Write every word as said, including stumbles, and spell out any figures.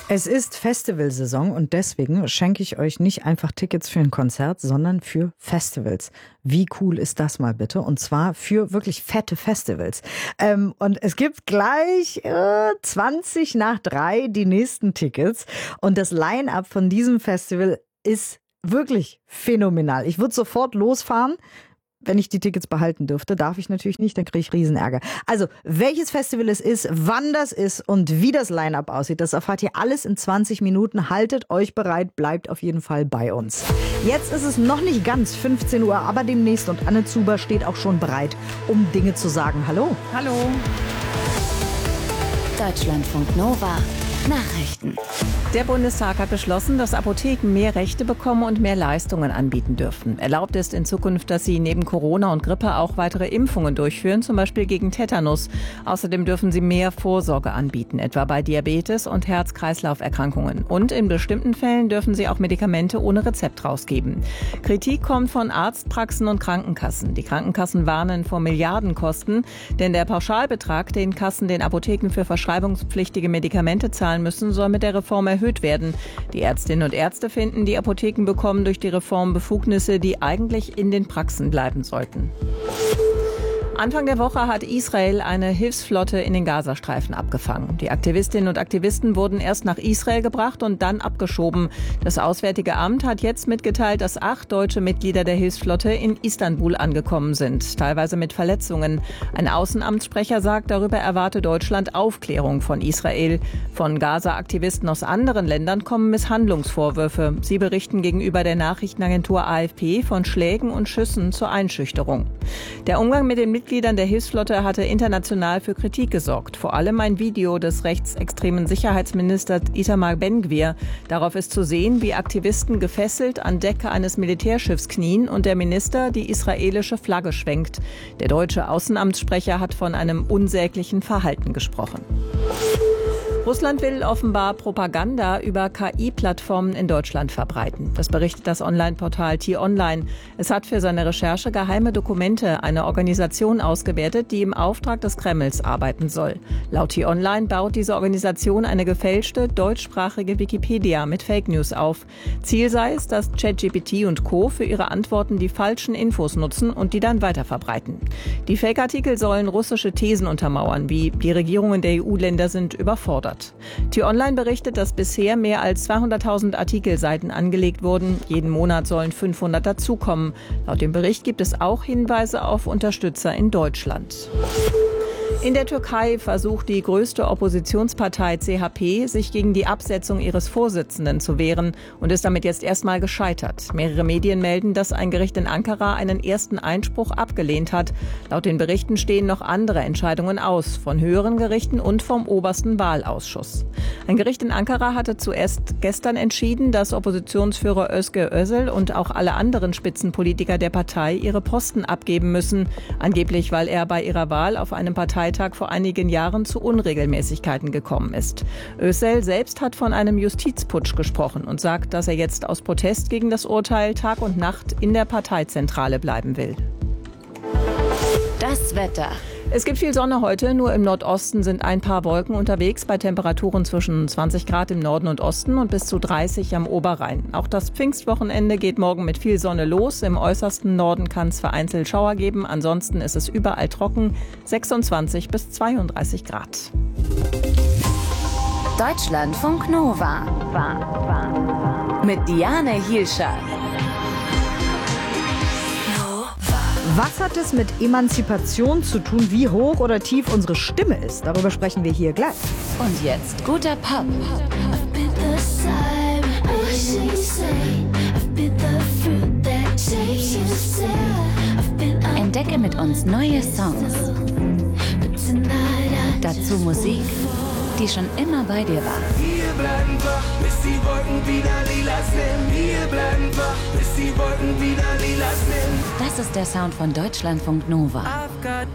Es ist Festivalsaison und deswegen schenke ich euch nicht einfach Tickets für ein Konzert, sondern für Festivals. Wie cool ist das mal bitte? Und zwar für wirklich fette Festivals. Ähm, und es gibt gleich äh, zwanzig nach drei die nächsten Tickets. Und das Line-Up von diesem Festival ist wirklich phänomenal. Ich würde sofort losfahren. Wenn ich die Tickets behalten dürfte, darf ich natürlich nicht, dann kriege ich Riesenärger. Also, welches Festival es ist, wann das ist und wie das Line-Up aussieht, das erfahrt ihr alles in zwanzig Minuten. Haltet euch bereit, bleibt auf jeden Fall bei uns. Jetzt ist es noch nicht ganz fünfzehn Uhr, aber demnächst und Anne Zuber steht auch schon bereit, um Dinge zu sagen. Hallo. Hallo. Deutschlandfunk Nova. Nachrichten. Der Bundestag hat beschlossen, dass Apotheken mehr Rechte bekommen und mehr Leistungen anbieten dürfen. Erlaubt ist in Zukunft, dass sie neben Corona und Grippe auch weitere Impfungen durchführen, zum Beispiel gegen Tetanus. Außerdem dürfen sie mehr Vorsorge anbieten, etwa bei Diabetes und Herz-Kreislauf-Erkrankungen. Und in bestimmten Fällen dürfen sie auch Medikamente ohne Rezept rausgeben. Kritik kommt von Arztpraxen und Krankenkassen. Die Krankenkassen warnen vor Milliardenkosten, denn der Pauschalbetrag, den Kassen den Apotheken für verschreibungspflichtige Medikamente zahlen müssen, soll mit der Reform erhöht werden. Die Ärztinnen und Ärzte finden, die Apotheken bekommen durch die Reform Befugnisse, die eigentlich in den Praxen bleiben sollten. Anfang der Woche hat Israel eine Hilfsflotte in den Gazastreifen abgefangen. Die Aktivistinnen und Aktivisten wurden erst nach Israel gebracht und dann abgeschoben. Das Auswärtige Amt hat jetzt mitgeteilt, dass acht deutsche Mitglieder der Hilfsflotte in Istanbul angekommen sind, teilweise mit Verletzungen. Ein Außenamtssprecher sagt, darüber erwarte Deutschland Aufklärung von Israel. Von Gaza-Aktivisten aus anderen Ländern kommen Misshandlungsvorwürfe. Sie berichten gegenüber der Nachrichtenagentur A F P von Schlägen und Schüssen zur Einschüchterung. Der Umgang mit den Mitgliedern der Hilfsflotte hatte international für Kritik gesorgt. Vor allem ein Video des rechtsextremen Sicherheitsministers Itamar Ben-Gvir. Darauf ist zu sehen, wie Aktivisten gefesselt an Deck eines Militärschiffs knien und der Minister die israelische Flagge schwenkt. Der deutsche Außenamtssprecher hat von einem unsäglichen Verhalten gesprochen. Russland will offenbar Propaganda über K I-Plattformen in Deutschland verbreiten. Das berichtet das Online-Portal T-Online. Es hat für seine Recherche geheime Dokumente einer Organisation ausgewertet, die im Auftrag des Kremls arbeiten soll. Laut T-Online baut diese Organisation eine gefälschte deutschsprachige Wikipedia mit Fake News auf. Ziel sei es, dass ChatGPT und Co. für ihre Antworten die falschen Infos nutzen und die dann weiterverbreiten. Die Fake-Artikel sollen russische Thesen untermauern, wie die Regierungen der E U-Länder sind überfordert. T-Online berichtet, dass bisher mehr als zweihunderttausend Artikelseiten angelegt wurden. Jeden Monat sollen fünfhundert dazukommen. Laut dem Bericht gibt es auch Hinweise auf Unterstützer in Deutschland. In der Türkei versucht die größte Oppositionspartei C H P, sich gegen die Absetzung ihres Vorsitzenden zu wehren und ist damit jetzt erstmal gescheitert. Mehrere Medien melden, dass ein Gericht in Ankara einen ersten Einspruch abgelehnt hat. Laut den Berichten stehen noch andere Entscheidungen aus, von höheren Gerichten und vom obersten Wahlausschuss. Ein Gericht in Ankara hatte zuerst gestern entschieden, dass Oppositionsführer Özge Özel und auch alle anderen Spitzenpolitiker der Partei ihre Posten abgeben müssen, angeblich weil er bei ihrer Wahl auf einem Parteitag vor einigen Jahren zu Unregelmäßigkeiten gekommen ist. Özel selbst hat von einem Justizputsch gesprochen und sagt, dass er jetzt aus Protest gegen das Urteil Tag und Nacht in der Parteizentrale bleiben will. Das Wetter. Es gibt viel Sonne heute, nur im Nordosten sind ein paar Wolken unterwegs bei Temperaturen zwischen zwanzig Grad im Norden und Osten und bis zu dreißig am Oberrhein. Auch das Pfingstwochenende geht morgen mit viel Sonne los. Im äußersten Norden kann es vereinzelt Schauer geben. Ansonsten ist es überall trocken, sechsundzwanzig bis zweiunddreißig Grad. Deutschlandfunk Nova. Mit Diane Hielscher. Was hat es mit Emanzipation zu tun, wie hoch oder tief unsere Stimme ist? Darüber sprechen wir hier gleich. Und jetzt guter Pop. Entdecke mit uns neue Songs. Dazu Musik, die schon immer bei dir war. Wir bleiben wach, bis die Wolken wieder lila sind. Wir bleiben wach, bis die Wolken wieder lila sind. Das ist der Sound von Deutschlandfunk Nova. I've got